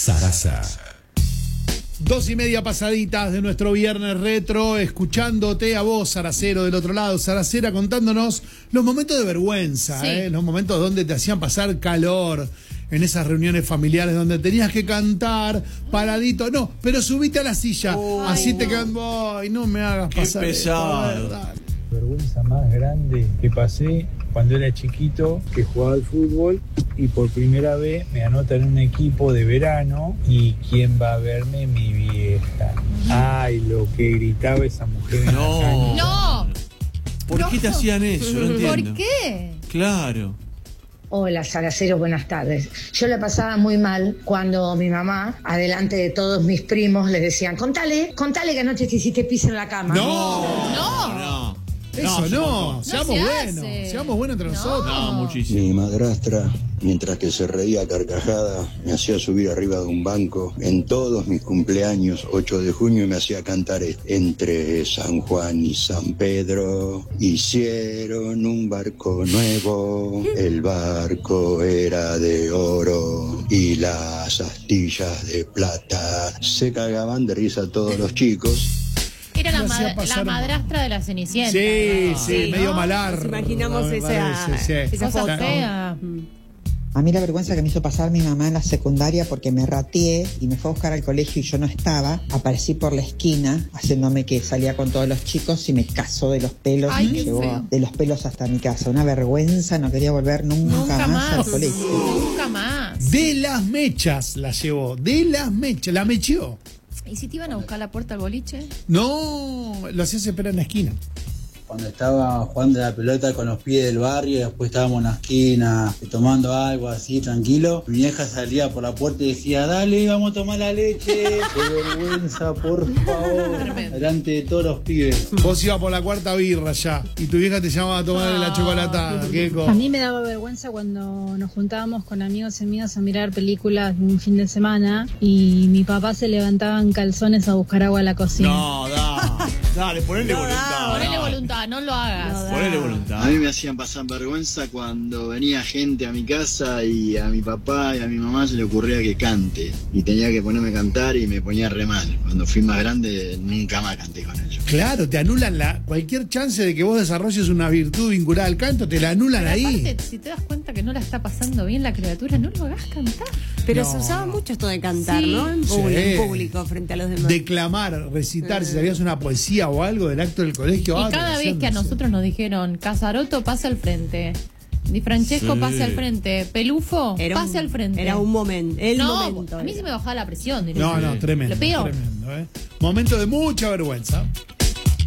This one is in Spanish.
Sarasa. 2:30 pasaditas de nuestro viernes retro, escuchándote a vos, Saracero, del otro lado, Saracera, contándonos los momentos de vergüenza, Sí. los momentos donde te hacían pasar calor, en esas reuniones familiares donde tenías que cantar paradito, no, pero subite a la silla, así te quedan, ay, no me hagas Qué pasar pesado. esto, ¿verdad? Vergüenza más grande que pasé cuando era chiquito, que jugaba al fútbol y por primera vez me anotan en un equipo de verano y ¿quién va a verme? Mi vieja. Ay, lo que gritaba esa mujer en la cancha. ¡No! ¿Por qué te hacían eso? No entiendo. ¿Por qué? Claro. Hola, Saraceros, buenas tardes. Yo la pasaba muy mal cuando mi mamá, adelante de todos mis primos, les decían, contale que anoche te hiciste pis en la cama. No, eso no, seamos se buenos, hace. seamos buenos entre nosotros. No, muchísimo. Mi madrastra, mientras que se reía a carcajada, me hacía subir arriba de un banco en todos mis cumpleaños, 8 de junio, y me hacía cantar entre San Juan y San Pedro. Hicieron un barco nuevo, el barco era de oro y las astillas de plata. Se cagaban de risa todos los chicos. Era Me hacía pasar la madrastra de la Cenicienta. Sí, sí, Sí, medio ¿no? malar. Nos imaginamos me esa parece, sí. esa Cosa foto. fea. A mí la vergüenza que me hizo pasar mi mamá en la secundaria porque me rateé y me fue a buscar al colegio y yo no estaba. Aparecí por la esquina haciéndome que salía con todos los chicos y me casó de los pelos Ay, y me qué llevó feo. de los pelos hasta mi casa. Una vergüenza, no quería volver nunca más al colegio. Nunca más. De las mechas la llevó, de las mechas, la mecheó. ¿Y si te iban a buscar la puerta al boliche? No, lo hacías esperar en la esquina. Cuando estaba jugando a la pelota con los pies del barrio, después estábamos en la esquina tomando algo así tranquilo. Mi vieja salía por la puerta y decía, dale, vamos a tomar la leche. Qué vergüenza, por favor. Tremendo. Delante de todos los pibes. Vos ibas por la cuarta birra ya y tu vieja te llamaba a tomar la chocolatada. Keiko. A mí me daba vergüenza cuando nos juntábamos con amigos y amigas a mirar películas un fin de semana y mi papá se levantaba en calzones a buscar agua a la cocina. No, dale, ponele voluntad. Ponele voluntad, no lo hagas. Ponele A voluntad. mí me hacían pasar vergüenza cuando venía gente a mi casa y a mi papá y a mi mamá se le ocurría que cante. Y tenía que ponerme a cantar y me ponía re mal. Cuando fui más grande nunca más canté con ellos. Claro, te anulan cualquier chance de que vos desarrolles una virtud vinculada al canto, te la anulan Pero ahí. aparte, si te das cuenta que no la está pasando bien la criatura, no lo hagas cantar. Pero No, se usaba no. mucho esto de cantar, Sí. ¿no? En público, frente a los demás. Declamar, recitar, si sabías una poesía o algo del acto del colegio. Y te cada lo vez hacían que a hacer. nosotros nos dijeron, Casaroto, pase al frente. Di Francesco, Sí. pase al frente. Pelufo, pase al frente. Era un momento. no, momento. a mí se me bajaba la presión. No, directamente. tremendo. Lo peor. Tremendo, Momento de mucha vergüenza.